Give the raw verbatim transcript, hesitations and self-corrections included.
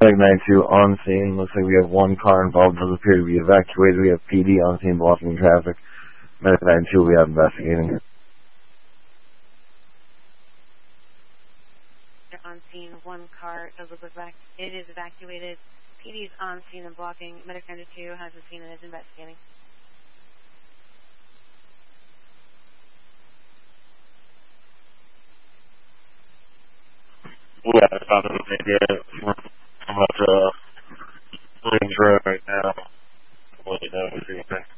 Medic ninety-two on scene. Looks like we have one car involved. Does appear to be evacuated. We have P D on scene blocking traffic. Medic ninety-two, we have investigating. On scene, one car does look like it is evacuated. P D is on scene and blocking. Medic ninety-two has the scene and is investigating. We haven't found anything yet. I'm about to Williams Road right now. I'll let you know if anything.